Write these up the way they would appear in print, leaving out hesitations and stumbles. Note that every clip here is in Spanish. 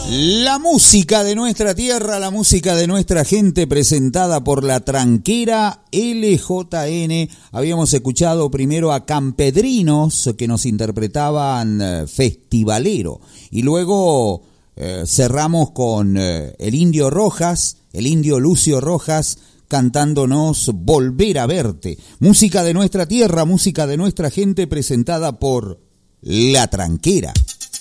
La música de nuestra tierra, la música de nuestra gente, presentada por La Tranquera LJN. Habíamos escuchado primero a Campedrinos, que nos interpretaban Festivalero, y luego cerramos con el Indio Rojas, el Indio Lucio Rojas, cantándonos Volver a Verte. Música de nuestra tierra, música de nuestra gente, presentada por La Tranquera.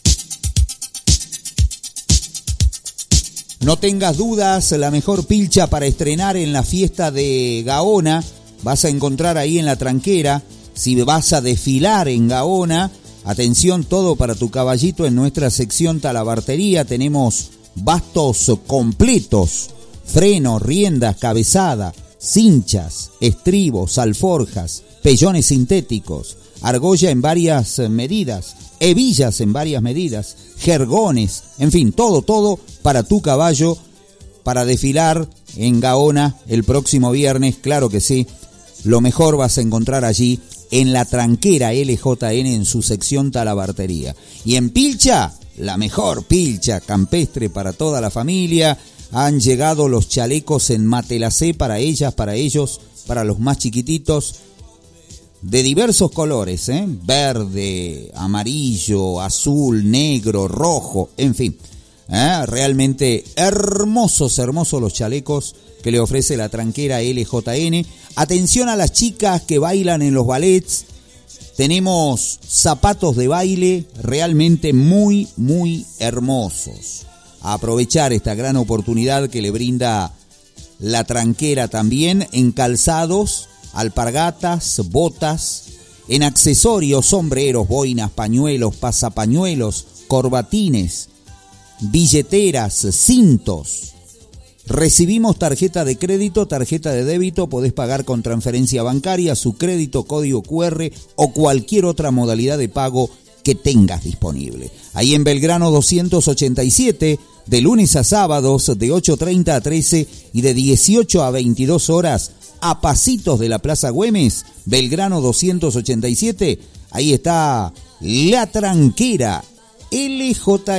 No tengas dudas, la mejor pilcha para estrenar en la fiesta de Gaona vas a encontrar ahí en La Tranquera. Si vas a desfilar en Gaona, atención, todo para tu caballito en nuestra sección talabartería. Tenemos bastos completos, frenos, riendas, cabezada, cinchas, estribos, alforjas, pellones sintéticos, argolla en varias medidas, hebillas en varias medidas, jergones, en fin, todo para tu caballo, para desfilar en Gaona el próximo viernes. Claro que sí, lo mejor vas a encontrar allí en La Tranquera LJN en su sección talabartería. Y en pilcha, la mejor pilcha campestre para toda la familia. Han llegado los chalecos en matelacé para ellas, para ellos, para los más chiquititos, de diversos colores, verde, amarillo, azul, negro, rojo, en fin. Realmente hermosos los chalecos que le ofrece La Tranquera LJN. Atención a las chicas que bailan en los ballets. Tenemos zapatos de baile realmente muy, muy hermosos. A aprovechar esta gran oportunidad que le brinda La Tranquera también en calzados, alpargatas, botas, en accesorios, sombreros, boinas, pañuelos, pasapañuelos, corbatines, billeteras, cintos. Recibimos tarjeta de crédito, tarjeta de débito, podés pagar con transferencia bancaria, su crédito, código QR o cualquier otra modalidad de pago que tengas disponible. Ahí en Belgrano 287, de lunes a sábados, de 8:30 a 13 y de 18 a 22 horas, a pasitos de la Plaza Güemes, Belgrano 287, ahí está La Tranquera LJN.